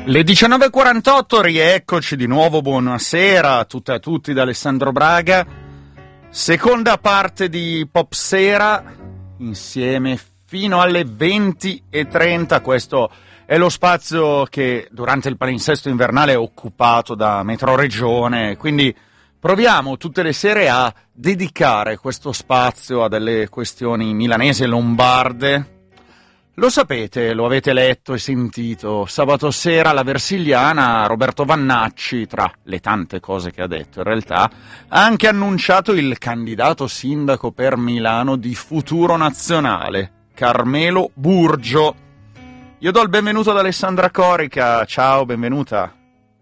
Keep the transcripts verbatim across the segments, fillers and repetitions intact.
Le diciannove e quarantotto, rieccoci di nuovo, buonasera a tutte e a tutti da Alessandro Braga. Seconda parte di Popsera, insieme fino alle venti e trenta. Questo è lo spazio che durante il palinsesto invernale è occupato da Metro Regione, quindi proviamo tutte le sere a dedicare questo spazio a delle questioni milanesi e lombarde. Lo sapete, lo avete letto e sentito, sabato sera alla Versigliana Roberto Vannacci, tra le tante cose che ha detto in realtà, ha anche annunciato il candidato sindaco per Milano di Futuro Nazionale, Carmelo Burgio. Io do il benvenuto ad Alessandra Corica, ciao, benvenuta.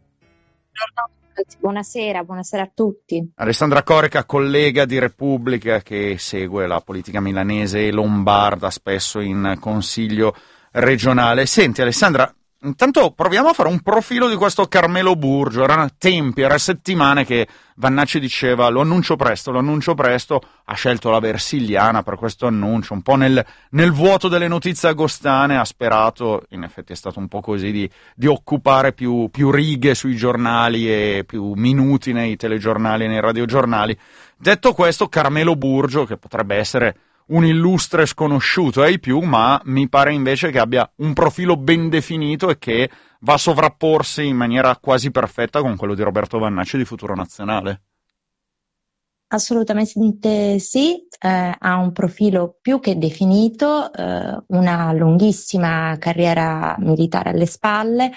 Buonasera, buonasera a tutti. Alessandra Corica, collega di Repubblica che segue la politica milanese e lombarda spesso in consiglio regionale. Senti Alessandra, intanto proviamo a fare un profilo di questo Carmelo Burgio. Erano tempi, era settimane che Vannacci diceva lo annuncio presto, lo annuncio presto, ha scelto la Versigliana per questo annuncio, un po' nel, nel vuoto delle notizie agostane, ha sperato, in effetti è stato un po' così, di, di occupare più, più righe sui giornali e più minuti nei telegiornali e nei radiogiornali. Detto questo, Carmelo Burgio, che potrebbe essere un illustre sconosciuto ai più, ma mi pare invece che abbia un profilo ben definito e che va a sovrapporsi in maniera quasi perfetta con quello di Roberto Vannacci di Futuro Nazionale. Assolutamente sì, eh, ha un profilo più che definito, eh, una lunghissima carriera militare alle spalle.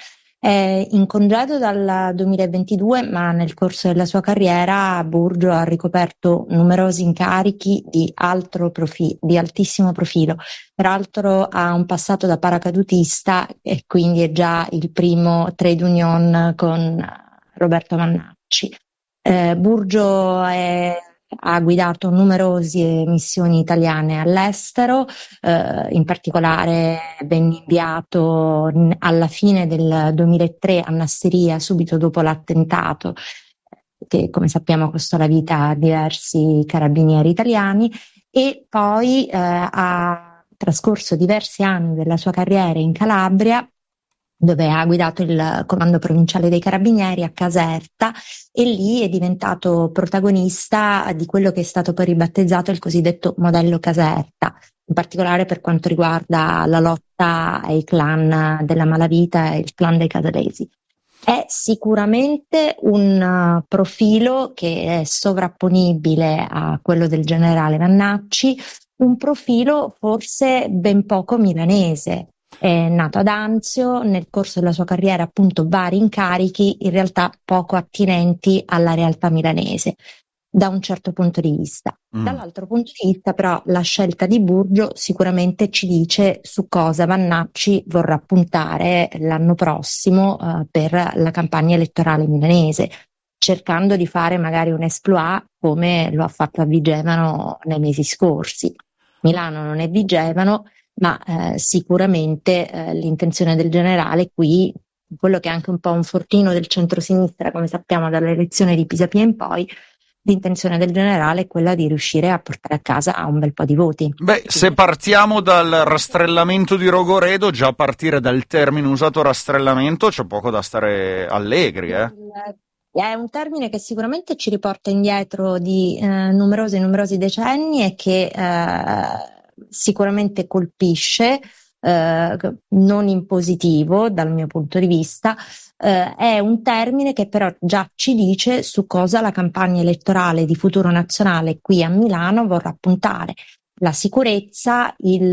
È in congedo dal duemilaventidue, ma nel corso della sua carriera Burgio ha ricoperto numerosi incarichi di, altro profi- di altissimo profilo. Peraltro ha un passato da paracadutista e quindi è già il primo trade union con Roberto Vannacci. Eh, Burgio è ha guidato numerose missioni italiane all'estero, eh, in particolare venne inviato alla fine del duemilatré a Nassiriya subito dopo l'attentato che, come sappiamo, costò la vita a diversi carabinieri italiani, e poi eh, ha trascorso diversi anni della sua carriera in Calabria, dove ha guidato il comando provinciale dei carabinieri a Caserta, e lì è diventato protagonista di quello che è stato poi ribattezzato il cosiddetto modello Caserta, in particolare per quanto riguarda la lotta ai clan della malavita e il clan dei casalesi. È sicuramente un uh, profilo che è sovrapponibile a quello del generale Vannacci, un profilo forse ben poco milanese. È nato ad Anzio, nel corso della sua carriera appunto vari incarichi, in realtà poco attinenti alla realtà milanese, da un certo punto di vista. Mm. Dall'altro punto di vista però la scelta di Burgio sicuramente ci dice su cosa Vannacci vorrà puntare l'anno prossimo uh, per la campagna elettorale milanese, cercando di fare magari un exploit come lo ha fatto a Vigevano nei mesi scorsi. Milano non è Vigevano, ma eh, sicuramente eh, l'intenzione del generale qui, quello che è anche un po' un fortino del centrosinistra, come sappiamo dall'elezione di Pisapia in poi, l'intenzione del generale è quella di riuscire a portare a casa un bel po' di voti. Beh, se partiamo dal rastrellamento di Rogoredo, già a partire dal termine usato rastrellamento c'è poco da stare allegri, eh? È un termine che sicuramente ci riporta indietro di eh, numerosi e numerosi decenni e che eh, sicuramente colpisce, eh, non in positivo dal mio punto di vista. Eh, è un termine che però già ci dice su cosa la campagna elettorale di Futuro Nazionale qui a Milano vorrà puntare: la sicurezza, il,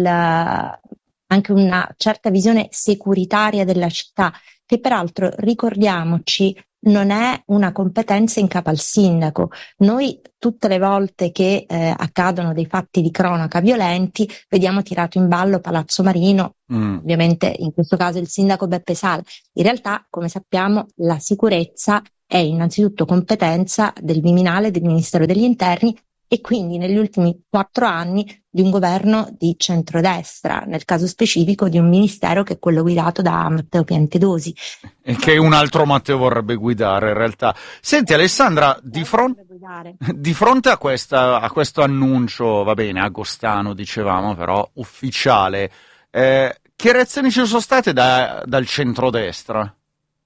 anche una certa visione securitaria della città, che peraltro, ricordiamoci, non è una competenza in capo al sindaco. Noi tutte le volte che eh, accadono dei fatti di cronaca violenti vediamo tirato in ballo Palazzo Marino, mm. ovviamente in questo caso il sindaco Beppe Sala. In realtà, come sappiamo, la sicurezza è innanzitutto competenza del Viminale, del Ministero degli Interni, e quindi negli ultimi quattro anni di un governo di centrodestra, nel caso specifico di un ministero che è quello guidato da Matteo Piantedosi. E che un altro Matteo vorrebbe guidare in realtà. Senti Alessandra, di, fron- di fronte a, questa, a questo annuncio, va bene, agostano dicevamo, però ufficiale, eh, che reazioni ci sono state da, dal centrodestra?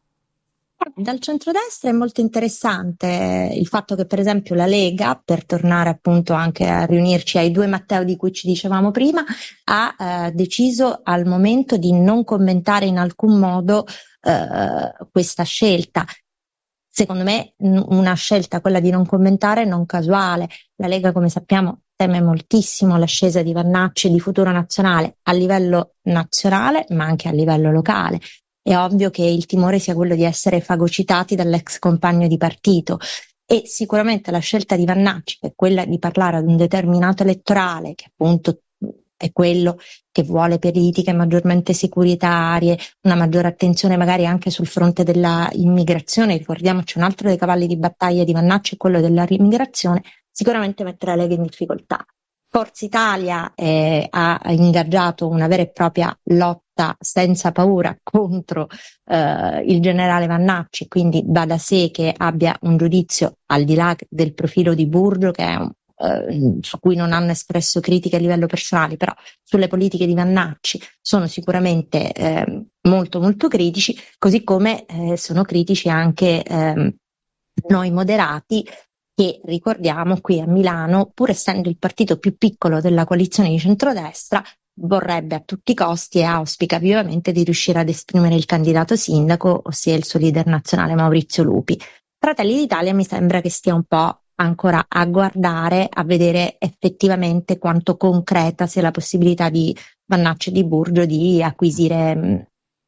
Dal centrodestra è molto interessante il fatto che per esempio la Lega, per tornare appunto anche a riunirci ai due Matteo di cui ci dicevamo prima, ha eh, deciso al momento di non commentare in alcun modo eh, questa scelta. Secondo me n- una scelta, quella di non commentare, non casuale. La Lega, come sappiamo, teme moltissimo l'ascesa di Vannacci e di Futuro Nazionale a livello nazionale, ma anche a livello locale. È ovvio che il timore sia quello di essere fagocitati dall'ex compagno di partito e sicuramente la scelta di Vannacci, che è quella di parlare ad un determinato elettorale, che appunto è quello che vuole politiche maggiormente securitarie, una maggiore attenzione magari anche sul fronte della immigrazione. Ricordiamoci, un altro dei cavalli di battaglia di Vannacci è quello della immigrazione, sicuramente metterà la Lega in difficoltà. Forza Italia eh, ha ingaggiato una vera e propria lotta senza paura contro eh, il generale Vannacci, quindi va da sé che abbia un giudizio al di là del profilo di Burgio, che è un, eh, su cui non hanno espresso critiche a livello personale, però sulle politiche di Vannacci sono sicuramente eh, molto molto critici, così come eh, sono critici anche eh, noi moderati, che ricordiamo qui a Milano, pur essendo il partito più piccolo della coalizione di centrodestra, vorrebbe a tutti i costi e auspica vivamente di riuscire ad esprimere il candidato sindaco, ossia il suo leader nazionale Maurizio Lupi. Fratelli d'Italia mi sembra che stia un po' ancora a guardare, a vedere effettivamente quanto concreta sia la possibilità di Vannacci e di Burgio di acquisire mh,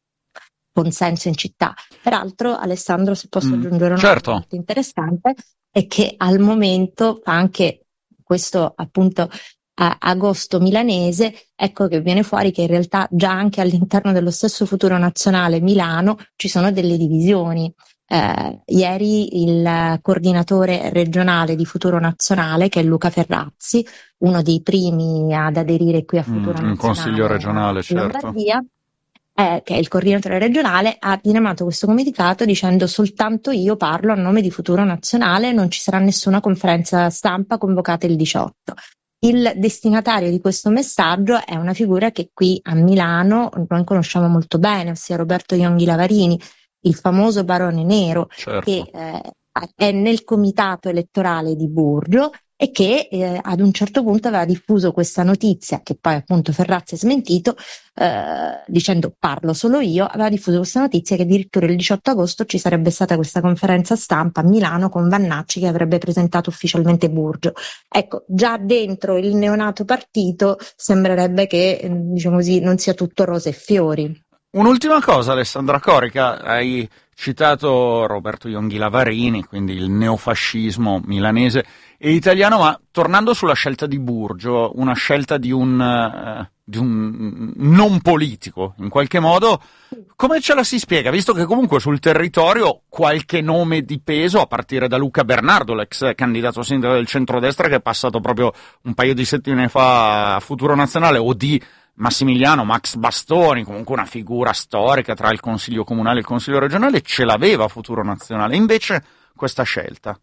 consenso in città. Peraltro, Alessandro, se posso Mm, aggiungere una cosa certo. molto interessante, è che al momento anche questo appunto a- agosto milanese, ecco che viene fuori che in realtà già anche all'interno dello stesso Futuro Nazionale Milano ci sono delle divisioni. Eh, ieri il coordinatore regionale di Futuro Nazionale, che è Luca Ferrazzi, uno dei primi ad aderire qui a Mm, Futuro un consiglio Nazionale regionale, in certo. Lombardia, eh, che è il coordinatore regionale, ha diramato questo comunicato dicendo: soltanto io parlo a nome di Futuro Nazionale, non ci sarà nessuna conferenza stampa convocata il diciotto. Il destinatario di questo messaggio è una figura che qui a Milano noi conosciamo molto bene, ossia Roberto Ionghi Lavarini, il famoso barone nero, Certo. che eh, è nel comitato elettorale di Burgio e che eh, ad un certo punto aveva diffuso questa notizia, che poi appunto Ferrazzi ha smentito, eh, dicendo parlo solo io, aveva diffuso questa notizia che addirittura il diciotto agosto ci sarebbe stata questa conferenza stampa a Milano con Vannacci che avrebbe presentato ufficialmente Burgio. Ecco, già dentro il neonato partito sembrerebbe che, eh, diciamo così, non sia tutto rose e fiori. Un'ultima cosa, Alessandra Corica, hai citato Roberto Ionghi Lavarini, quindi il neofascismo milanese e italiano, ma tornando sulla scelta di Burgio, una scelta di un, eh, di un non politico, in qualche modo, come ce la si spiega? Visto che comunque sul territorio qualche nome di peso, a partire da Luca Bernardo, l'ex candidato sindaco del centrodestra che è passato proprio un paio di settimane fa a Futuro Nazionale, o di Massimiliano Max Bastoni, comunque una figura storica tra il Consiglio Comunale e il Consiglio Regionale, ce l'aveva Futuro Nazionale. Invece questa scelta.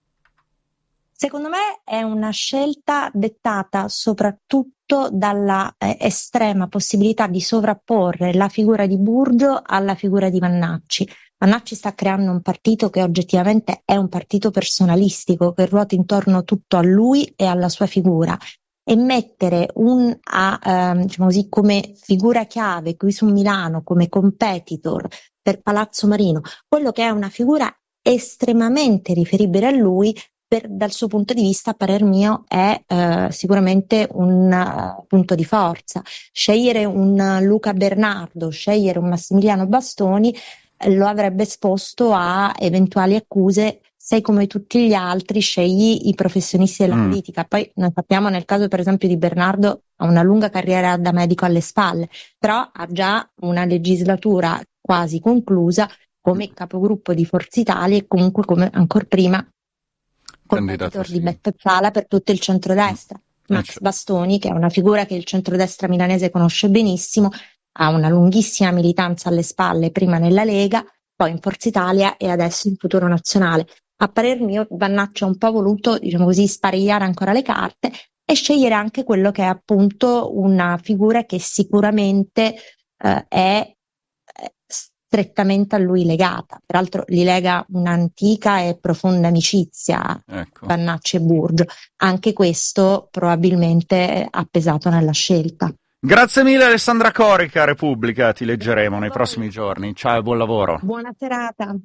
Secondo me è una scelta dettata soprattutto dalla eh, estrema possibilità di sovrapporre la figura di Burgio alla figura di Vannacci. Vannacci sta creando un partito che oggettivamente è un partito personalistico, che ruota intorno tutto a lui e alla sua figura. E mettere un, a, ehm, diciamo così, come figura chiave qui su Milano, come competitor per Palazzo Marino, quello che è una figura estremamente riferibile a lui, per, dal suo punto di vista, a parer mio, è eh, sicuramente un uh, punto di forza. Scegliere un uh, Luca Bernardo, scegliere un Massimiliano Bastoni eh, lo avrebbe esposto a eventuali accuse. Sei come tutti gli altri, scegli i professionisti della Mm. politica. Poi noi sappiamo, nel caso per esempio di Bernardo, ha una lunga carriera da medico alle spalle, però ha già una legislatura quasi conclusa come capogruppo di Forza Italia e comunque come ancora prima Candidato, competitor sì. di Beppe Sala per tutto il centrodestra. Mm. Eh, Max cioè- Bastoni, che è una figura che il centrodestra milanese conosce benissimo, ha una lunghissima militanza alle spalle, prima nella Lega, poi in Forza Italia e adesso in Futuro Nazionale. A parer mio, Vannacci ha un po' voluto, diciamo così, sparigliare ancora le carte e scegliere anche quello che è appunto una figura che sicuramente eh, è strettamente a lui legata. Peraltro li lega un'antica e profonda amicizia, ecco. Vannacci e Burgio. Anche questo probabilmente ha pesato nella scelta. Grazie mille Alessandra Corica, Repubblica, ti leggeremo nei prossimi giorni. Ciao e buon lavoro. Buona serata.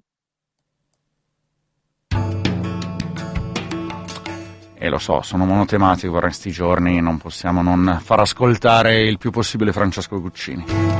E lo so, sono monotematico per questi giorni, non possiamo non far ascoltare il più possibile Francesco Guccini.